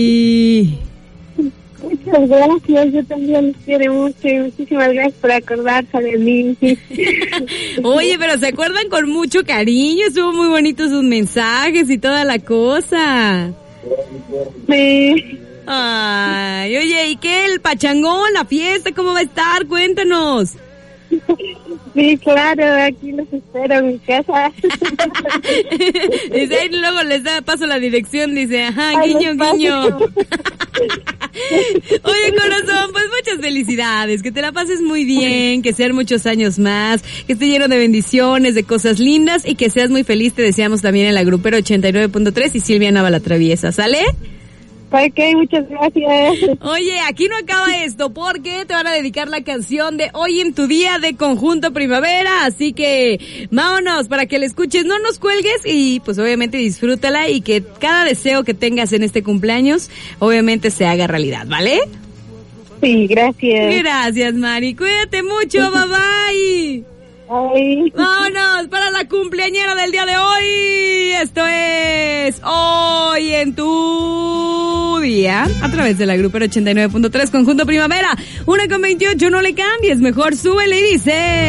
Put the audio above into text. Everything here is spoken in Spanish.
Muchas gracias, yo también los quiero mucho y muchísimas gracias por acordarse de mí. Oye, pero se acuerdan con mucho cariño, estuvo muy bonito sus mensajes y toda la cosa. Sí. Ay, oye, ¿y qué? ¿El pachangón, la fiesta, cómo va a estar? Cuéntanos. Sí, claro, aquí los espero en mi casa. Dice, ahí luego les paso la dirección, dice, ajá, Ay, guiño, guiño. Oye, corazón, pues muchas felicidades, que te la pases muy bien, que sean muchos años más, que esté lleno de bendiciones, de cosas lindas y que seas muy feliz, te deseamos también en la Grupera 89.3 y Silvia Nava la Traviesa, ¿sale? Ok, muchas gracias. Oye, aquí no acaba esto, porque te van a dedicar la canción de Hoy en tu Día de Conjunto Primavera, así que vámonos para que la escuches, no nos cuelgues y pues obviamente disfrútala y que cada deseo que tengas en este cumpleaños obviamente se haga realidad, ¿vale? Sí, gracias. Gracias, Mari, cuídate mucho, bye bye. Ay. Vámonos para la cumpleañera del día de hoy. Esto es Hoy en tu Día a través de la Grupera 89.3 Conjunto Primavera. 1:28, no le cambies, mejor súbele y dice...